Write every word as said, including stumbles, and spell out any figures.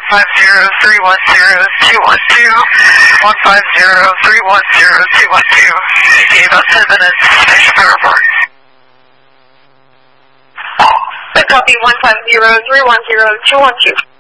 five zero three one zero two one two. one five zero three one zero two one two. E T A about ten minutes. Station power report. Copy one five zero three one zero two one two.